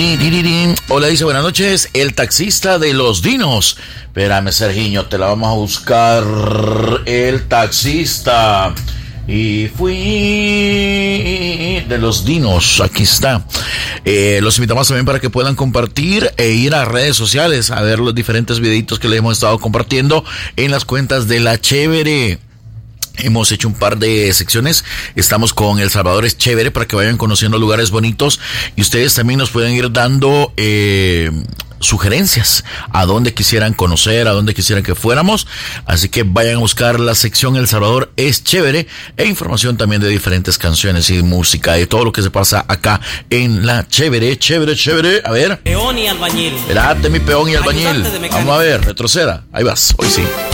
Hola, dice, buenas noches, el taxista de los Dinos. Espérame, Sergiño, te la vamos a buscar. El taxista. Y fui de los Dinos, aquí está. Los invitamos también para que puedan compartir e ir a redes sociales a ver los diferentes videitos que les hemos estado compartiendo en las cuentas de La Chévere. Hemos hecho un par de secciones. Estamos con El Salvador es Chévere para que vayan conociendo lugares bonitos. Y ustedes también nos pueden ir dando sugerencias a dónde quisieran conocer, a dónde quisieran que fuéramos. Así que vayan a buscar la sección El Salvador es Chévere e información también de diferentes canciones y música, de todo lo que se pasa acá en La Chévere. Chévere. A ver. Peón y albañil. Espérate, mi peón y albañil. Vamos a ver, retroceda. Ahí vas, hoy sí.